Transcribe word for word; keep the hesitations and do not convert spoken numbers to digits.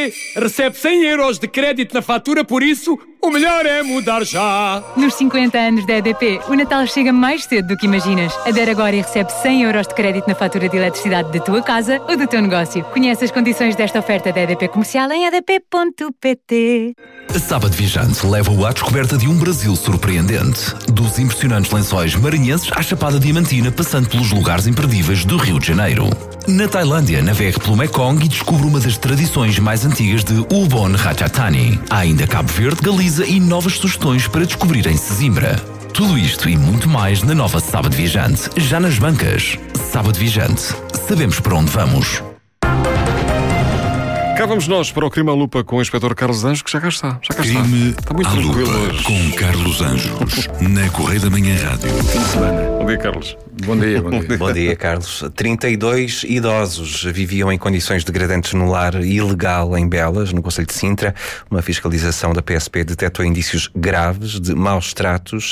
P recebe cem euros de crédito na fatura, por isso o melhor é mudar já. Nos cinquenta anos da E D P, o Natal chega mais cedo do que imaginas. Adere agora e recebe cem euros de crédito na fatura de eletricidade da tua casa ou do teu negócio. Conhece as condições desta oferta da E D P Comercial em e d p ponto p t. A Sábado Viajante leva-o à descoberta de um Brasil surpreendente. Dos impressionantes lençóis maranhenses à Chapada Diamantina, passando pelos lugares imperdíveis do Rio de Janeiro. Na Tailândia, navegue pelo Mekong e descubra uma das tradições mais antigas de Ubon Ratchathani. Há ainda Cabo Verde, Galiza e novas sugestões para descobrir em Sesimbra. Tudo isto e muito mais na nova Sábado Viajante, já nas bancas. Sábado Viajante. Sabemos para onde vamos. Cá vamos nós para o Crime à Lupa com o inspetor Carlos Anjos, que já cá está. Já cá Crime está. Está muito à tranquilo Lupa hoje. com Carlos Anjos, na Correia da Manhã Rádio. Fim de semana. Bom dia, Carlos. Bom dia, bom dia. Bom dia, Carlos. trinta e dois idosos viviam em condições degradantes no lar ilegal em Belas, no concelho de Sintra. Uma fiscalização da P S P detectou indícios graves de maus tratos